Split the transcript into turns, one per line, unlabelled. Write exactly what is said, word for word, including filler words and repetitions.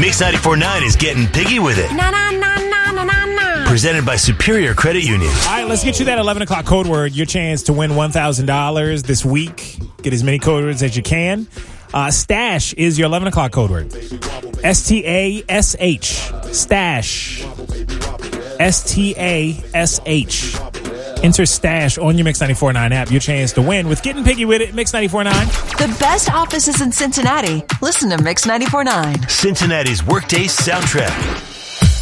Mix ninety-four point nine is getting piggy with it.
Na na na na na na na.
Presented by Superior Credit Union.
All right, let's get you that eleven o'clock code word. Your chance to win one thousand dollars this week. Get as many code words as you can. Uh, stash is your eleven o'clock code word. S T A S H. Stash. S T A S H. Enter stash on your Mix ninety-four point nine app. Your chance to win with Getting Piggy with It. Mix ninety-four point nine.
The best offices in Cincinnati. Listen to Mix ninety-four point nine.
Cincinnati's Workday soundtrack.